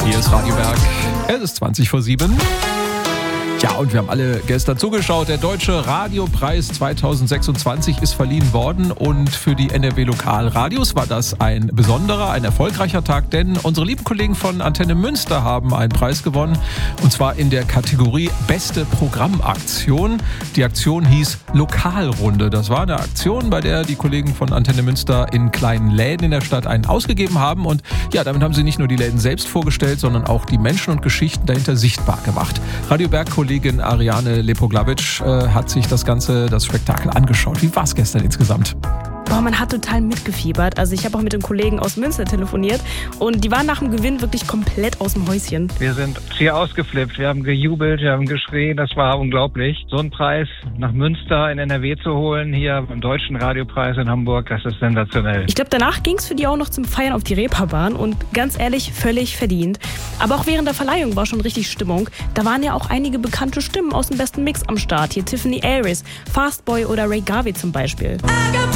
Hier ist Radio Berg. Es ist 20:07. Ja, und wir haben alle gestern zugeschaut. Der Deutsche Radiopreis 2026 ist verliehen worden und für die NRW Lokalradios war das ein besonderer, ein erfolgreicher Tag, denn unsere lieben Kollegen von Antenne Münster haben einen Preis gewonnen und zwar in der Kategorie Beste Programmaktion. Die Aktion hieß Lokalrunde. Das war eine Aktion, bei der die Kollegen von Antenne Münster in kleinen Läden in der Stadt einen ausgegeben haben und ja, damit haben sie nicht nur die Läden selbst vorgestellt, sondern auch die Menschen und Geschichten dahinter sichtbar gemacht. Radio Berg-Kollegin Ariane Lepoglavic hat sich das Spektakel angeschaut. Wie war es gestern insgesamt? Boah, man hat total mitgefiebert. Also ich habe auch mit den Kollegen aus Münster telefoniert und die waren nach dem Gewinn wirklich komplett aus dem Häuschen. Wir sind hier ausgeflippt, wir haben gejubelt, wir haben geschrien, das war unglaublich. So einen Preis nach Münster in NRW zu holen, hier beim Deutschen Radiopreis in Hamburg, das ist sensationell. Ich glaube, danach ging es für die auch noch zum Feiern auf die Reeperbahn und ganz ehrlich, völlig verdient. Aber auch während der Verleihung war schon richtig Stimmung. Da waren ja auch einige bekannte Stimmen aus dem besten Mix am Start. Hier Tiffany Aries, Fastboy oder Ray Garvey zum Beispiel.